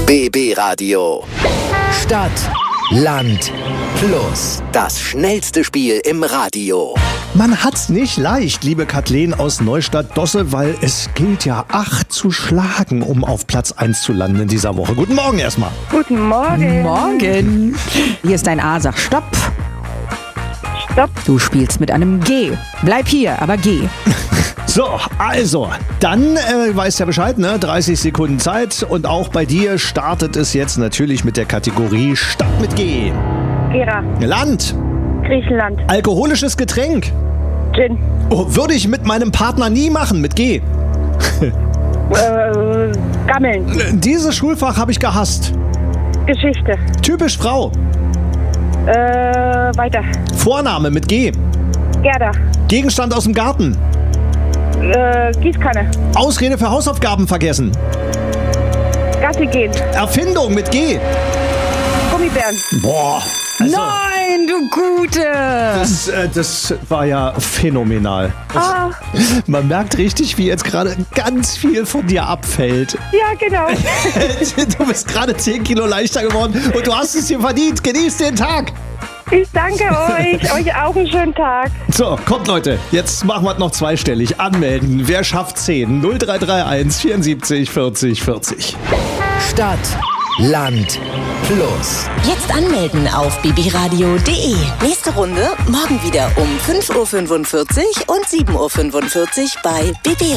BB Radio. Stadt, Land, Plus. Das schnellste Spiel im Radio. Man hat's nicht leicht, liebe Kathleen aus Neustadt-Dosse, weil es gilt ja 8 zu schlagen, um auf Platz 1 zu landen in dieser Woche. Guten Morgen erstmal. Guten Morgen. Morgen. Hier ist ein A, sag Stopp. Stopp. Du spielst mit einem G. Bleib hier, aber geh. So, also, dann weißt ja Bescheid, ne? 30 Sekunden Zeit und auch bei dir startet es jetzt natürlich mit der Kategorie Stadt mit G. Gera. Land. Griechenland. Alkoholisches Getränk. Gin. Oh, würde ich mit meinem Partner nie machen, mit G. Gammeln. Dieses Schulfach habe ich gehasst. Geschichte. Typisch Frau. Weiter. Vorname mit G. Gerda. Gegenstand aus dem Garten. Gießkanne. Ausrede für Hausaufgaben vergessen. Gassi gehen. Erfindung mit G. Gummibären. Boah. Also, Nein, du Gute. das war ja phänomenal. Man merkt richtig, wie jetzt gerade ganz viel von dir abfällt. Ja, genau. Du bist gerade 10 Kilo leichter geworden und du hast es dir verdient. Genieß den Tag. Ich danke euch. Euch auch einen schönen Tag. So, kommt Leute, jetzt machen wir es noch zweistellig. Anmelden. Wer schafft 10? 0331 74 40 40. Stadt, Land, Plus. Jetzt anmelden auf bbradio.de. Nächste Runde morgen wieder um 5.45 Uhr und 7.45 Uhr bei BB